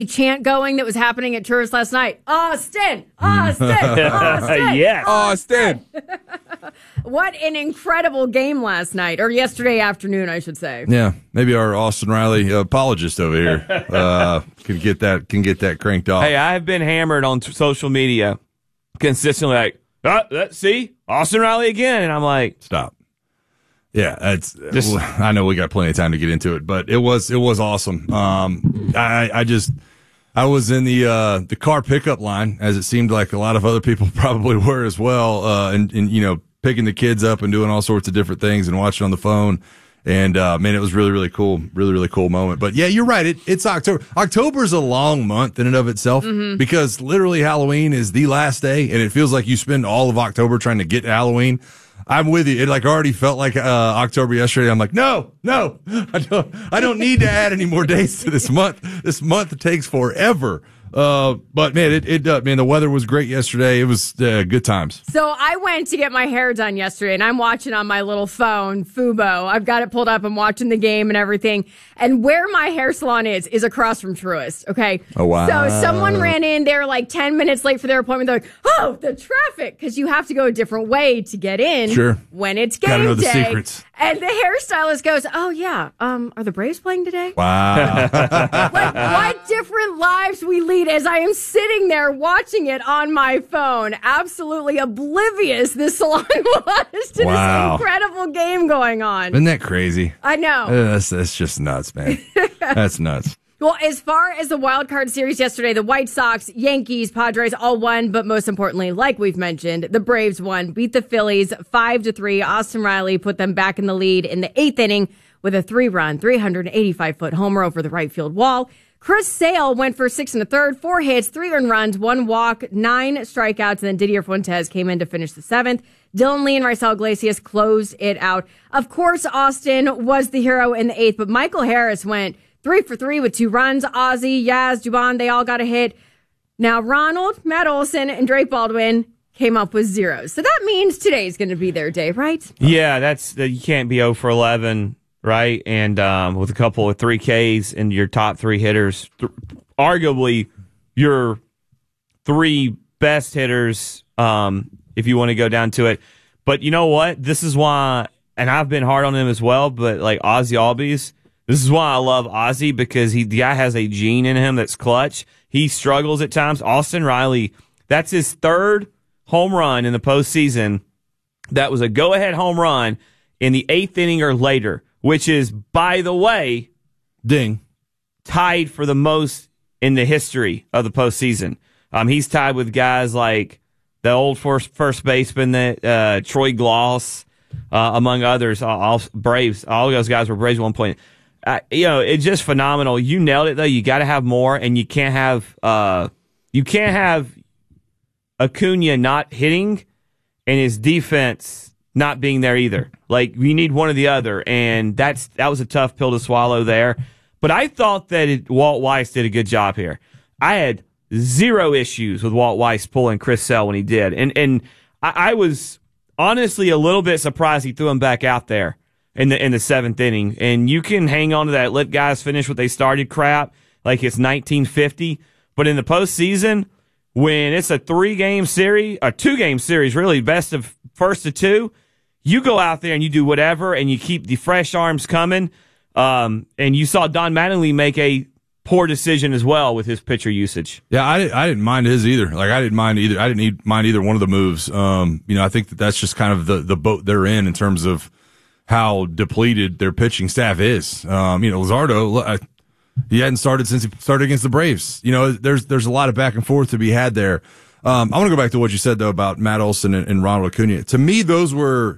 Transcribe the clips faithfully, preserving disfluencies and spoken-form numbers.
chant going that was happening at tourists last night. Austin, Austin, Austin, yes, Austin. What an incredible game last night, or yesterday afternoon, I should say. Yeah, maybe our Austin Riley apologist over here uh, can get that can get that cranked off. Hey, I've been hammered on t- social media consistently, like, oh, let's see, Austin Riley again, and I'm like, stop. Yeah, that's. Just, I know we got plenty of time to get into it, but it was it was awesome. Um, I, I just. I was in the uh, the car pickup line, as it seemed like a lot of other people probably were as well, uh, and, and, you know, picking the kids up and doing all sorts of different things and watching on the phone. And, uh, man, it was really, really cool. Really, really cool moment. But, yeah, you're right. It, it's October. October's a long month in and of itself mm-hmm. because literally Halloween is the last day, and it feels like you spend all of October trying to get to Halloween. I'm with you. It like already felt like uh, October yesterday. I'm like, no, no, I don't. I don't need to add any more days to this month. This month takes forever. Uh, but man, it, it, uh, man, the weather was great yesterday. It was, uh, good times. So I went to get my hair done yesterday and I'm watching on my little phone, Fubo. I've got it pulled up. I'm watching the game and everything. And where my hair salon is, is across from Truist. Okay. Oh, wow. So someone ran in there like ten minutes late for their appointment. They're like, oh, the traffic. Cause you have to go a different way to get in. Sure. When it's game Gotta know the day. secrets. And the hairstylist goes, oh yeah. Um, are the Braves playing today? Wow. Like, what different lives we lead as I am sitting there watching it on my phone, absolutely oblivious this salon was to wow. this incredible game going on. Isn't that crazy? I know. Uh, that's, that's just nuts, man. That's nuts. Well, as far as the wild card series yesterday, the White Sox, Yankees, Padres all won, but most importantly, like we've mentioned, the Braves won, beat the Phillies five to three. Austin Riley put them back in the lead in the eighth inning with a three-run, three hundred eighty-five foot homer over the right field wall. Chris Sale went for six and a third, four hits, three earned runs, one walk, nine strikeouts, and then Didier Fuentes came in to finish the seventh. Dylan Lee and Raisel Iglesias closed it out. Of course, Austin was the hero in the eighth, but Michael Harris went three for three with two runs. Ozzie, Yaz, Dubon, they all got a hit. Now, Ronald, Matt Olson, and Drake Baldwin came up with zeros. So that means today's going to be their day, right? Yeah, that's you can't be oh for eleven, right? And um, with a couple of three Ks and your top three hitters, th- arguably your three best hitters, um, if you want to go down to it. But you know what? This is why, and I've been hard on him as well, but like Ozzie Albies, this is why I love Ozzie, because he the guy has a gene in him that's clutch. He struggles at times. Austin Riley, that's his third home run in the postseason. That was a go-ahead home run in the eighth inning or later, which is, by the way, ding, tied for the most in the history of the postseason. Um, he's tied with guys like the old first first baseman, that uh, Troy Gloss, uh, among others. All, all Braves, all those guys were Braves at one point. Uh, you know, it's just phenomenal. You nailed it though. You got to have more, and you can't have uh, you can't have Acuna not hitting and his defense not being there either. Like, you need one or the other, and that's that was a tough pill to swallow there. But I thought that it, Walt Weiss did a good job here. I had zero issues with Walt Weiss pulling Chris Sale when he did, and and I, I was honestly a little bit surprised he threw him back out there in the in the seventh inning. And you can hang on to that, let guys finish what they started crap like it's nineteen fifty. But in the postseason, when it's a three-game series, a two-game series, really, best of first to two, you go out there and you do whatever, and you keep the fresh arms coming. Um, and you saw Don Mattingly make a poor decision as well with his pitcher usage. Yeah, I, I didn't mind his either. Like, I didn't mind either. I didn't need, mind either one of the moves. Um, you know, I think that that's just kind of the, the boat they're in in terms of how depleted their pitching staff is. Um, you know, Luzardo, I, he hadn't started since he started against the Braves. You know, there's there's a lot of back and forth to be had there. Um, I want to go back to what you said, though, about Matt Olson and, and Ronald Acuna. To me, those were,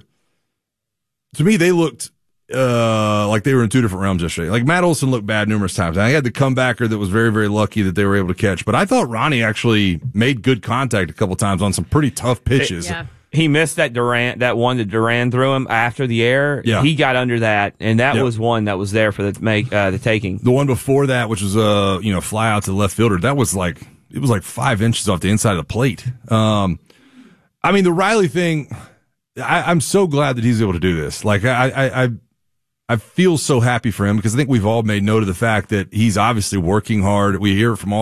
to me, they looked uh, like they were in two different realms yesterday. Like, Matt Olson looked bad numerous times. I had the comebacker that was very, very lucky that they were able to catch. But I thought Ronnie actually made good contact a couple times on some pretty tough pitches. It, yeah. He missed that Durant, that one that Duran threw him after the air. Yeah. He got under that, and that yep. was one that was there for the make uh, the taking. The one before that, which was a uh, you know fly out to the left fielder, that was like it was like five inches off the inside of the plate. Um, I mean, the Riley thing, I, I'm so glad that he's able to do this. Like I, I, I, I feel so happy for him because I think we've all made note of the fact that he's obviously working hard. We hear it from all